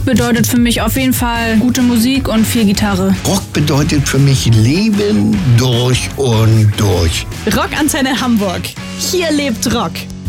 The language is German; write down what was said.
bedeutet für mich auf jeden Fall gute Musik und viel Gitarre. Rock bedeutet für mich Leben durch und durch. Rockantenne Hamburg. Hier lebt Rock.